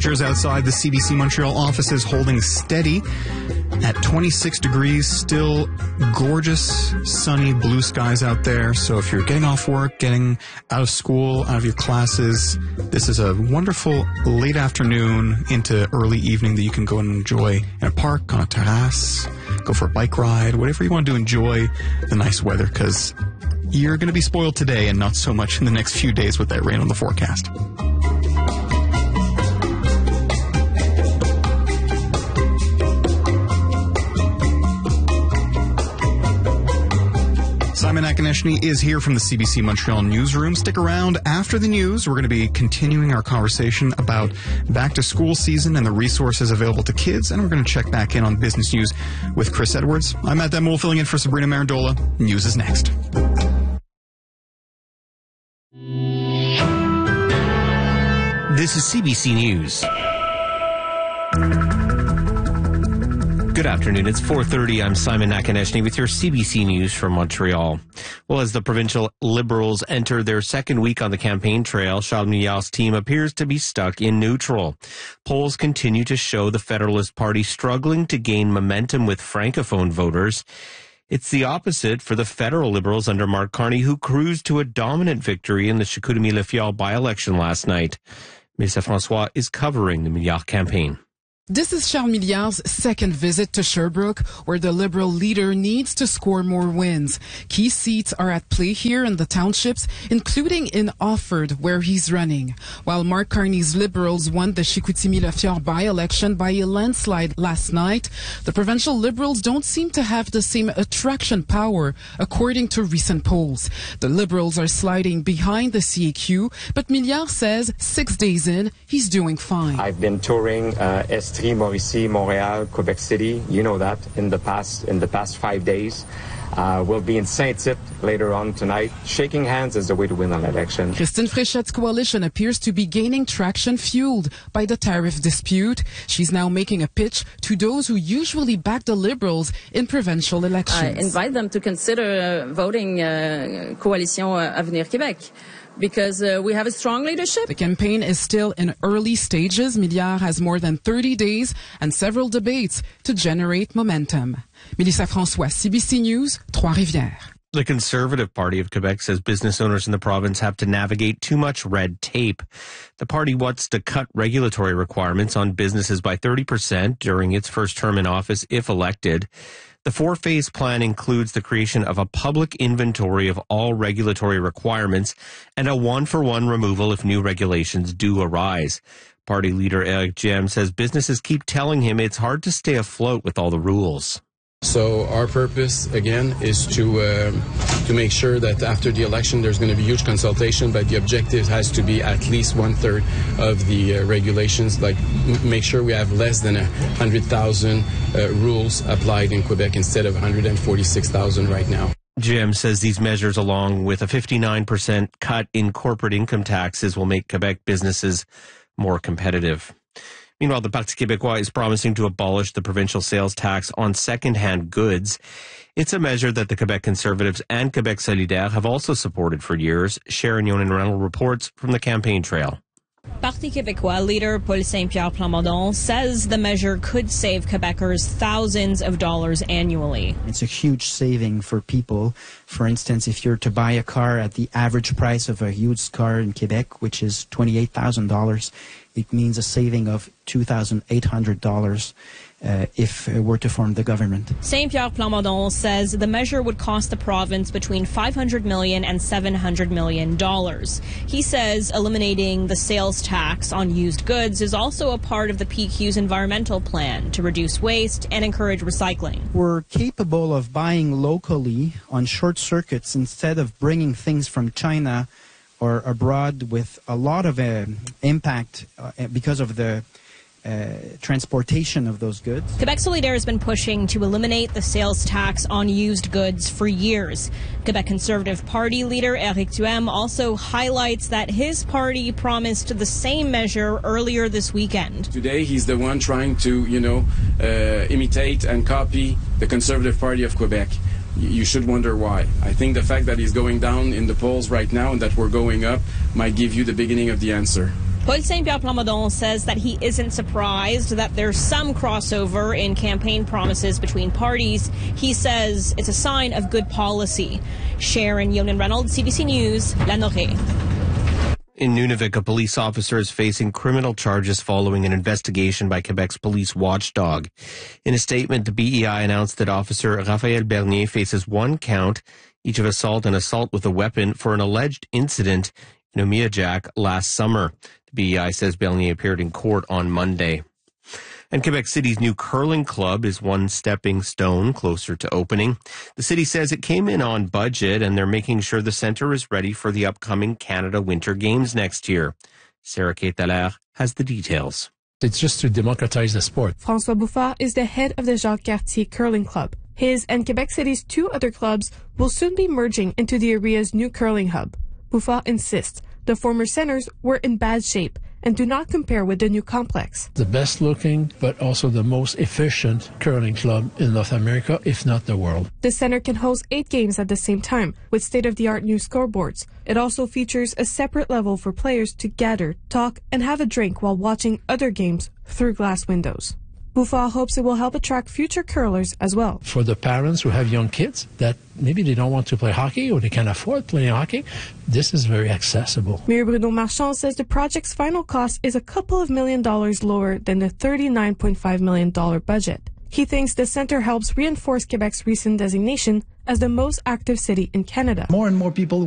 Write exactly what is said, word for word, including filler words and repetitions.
temperatures outside the C B C Montreal office is holding steady at twenty-six degrees. Still gorgeous, sunny, blue skies out there. So if you're getting off work, getting out of school, out of your classes, this is a wonderful late afternoon into early evening that you can go and enjoy in a park, on a terrace, go for a bike ride, whatever you want to do, enjoy the nice weather, because you're going to be spoiled today and not so much in the next few days with that rain on the forecast. Simon Akonechny is here from the C B C Montreal newsroom. Stick around after the news. We're going to be continuing our conversation about back-to-school season and the resources available to kids, and we're going to check back in on business news with Chris Edwards. I'm Matt Demoule filling in for Sabrina Marandola. News is next. This is C B C News. Good afternoon. It's four thirty. I'm Simon Akonechny with your C B C News from Montreal. Well, as the provincial Liberals enter their second week on the campaign trail, Charles Milliard's team appears to be stuck in neutral. Polls continue to show the Federalist Party struggling to gain momentum with Francophone voters. It's the opposite for the federal Liberals under Mark Carney, who cruised to a dominant victory in the Chicoutimi-Le by-election last night. Mélissa François is covering the Milliard campaign. This is Charles Milliard's second visit to Sherbrooke, where the Liberal leader needs to score more wins. Key seats are at play here in the townships, including in Offord, where he's running. While Mark Carney's Liberals won the Chicoutimi-Le by-election by a landslide last night, the provincial Liberals don't seem to have the same attraction power, according to recent polls. The Liberals are sliding behind the C A Q, but Milliard says six days in, he's doing fine. I've been touring uh, Estrie, Mauricie, Montreal, Quebec City. You know that in the past in the past five days. Uh, we'll be in Saint-Tite later on tonight. Shaking hands is the way to win an election. Christine Fréchette's coalition appears to be gaining traction, fueled by the tariff dispute. She's now making a pitch to those who usually back the Liberals in provincial elections. I invite them to consider uh, voting uh, Coalition Avenir Québec, because uh, we have a strong leadership. The campaign is still in early stages. Milliard has more than thirty days and several debates to generate momentum. Mélissa François, C B C News, Trois-Rivières. The Conservative Party of Quebec says business owners in the province have to navigate too much red tape. The party wants to cut regulatory requirements on businesses by thirty percent during its first term in office if elected. The four-phase plan includes the creation of a public inventory of all regulatory requirements and a one-for-one removal if new regulations do arise. Party leader Éric Duhem says businesses keep telling him it's hard to stay afloat with all the rules. So our purpose, again, is to uh, to make sure that after the election there's going to be huge consultation, but the objective has to be at least one-third of the uh, regulations, like m- make sure we have less than one hundred thousand uh, rules applied in Quebec instead of one hundred forty-six thousand right now. Jim says these measures, along with a fifty-nine percent cut in corporate income taxes, will make Quebec businesses more competitive. Meanwhile, the Parti Québécois is promising to abolish the provincial sales tax on second-hand goods. It's a measure that the Quebec Conservatives and Quebec Solidaire have also supported for years. Sharon Yonan-Reynolds reports from the campaign trail. Parti Québécois leader Paul Saint-Pierre Plamondon says the measure could save Quebecers thousands of dollars annually. It's a huge saving for people. For instance, if you're to buy a car at the average price of a used car in Quebec, which is twenty-eight thousand dollars, it means a saving of two thousand eight hundred dollars uh, if it were to form the government. Saint-Pierre Plamondon says the measure would cost the province between five hundred million dollars and seven hundred million dollars. He says eliminating the sales tax on used goods is also a part of the P Q's environmental plan to reduce waste and encourage recycling. We're capable of buying locally on short circuits instead of bringing things from China or abroad with a lot of uh, impact uh, because of the uh, transportation of those goods. Quebec Solidaire has been pushing to eliminate the sales tax on used goods for years. Quebec Conservative Party leader Éric Duhem also highlights that his party promised the same measure earlier this weekend. Today he's the one trying to, you know, uh, imitate and copy the Conservative Party of Quebec. You should wonder why. I think the fact that he's going down in the polls right now and that we're going up might give you the beginning of the answer. Paul Saint-Pierre Plamondon says that he isn't surprised that there's some crossover in campaign promises between parties. He says it's a sign of good policy. Sharon Yeonan-Reynolds, C B C News, Lanoraie. In Nunavik, a police officer is facing criminal charges following an investigation by Quebec's police watchdog. In a statement, the B E I announced that Officer Raphael Bernier faces one count, each of assault and assault with a weapon, for an alleged incident in Omiadjak last summer. The B E I says Bernier appeared in court on Monday. And Quebec City's new curling club is one stepping stone closer to opening. The city says it came in on budget, and they're making sure the centre is ready for the upcoming Canada Winter Games next year. Sarah Kate Dallaire has the details. It's just to democratize the sport. François Bouffard is the head of the Jacques Cartier Curling Club. His and Quebec City's two other clubs will soon be merging into the area's new curling hub. Bouffard insists the former centers were in bad shape and do not compare with the new complex. The best looking, but also the most efficient curling club in North America, if not the world. The center can host eight games at the same time with state-of-the-art new scoreboards. It also features a separate level for players to gather, talk, and have a drink while watching other games through glass windows. Bouffard hopes it will help attract future curlers as well. For the parents who have young kids that maybe they don't want to play hockey or they can't afford playing hockey, this is very accessible. Mayor Bruno Marchand says the project's final cost is a couple of million dollars lower than the thirty-nine point five million dollars budget. He thinks the center helps reinforce Quebec's recent designation as the most active city in Canada. More and more people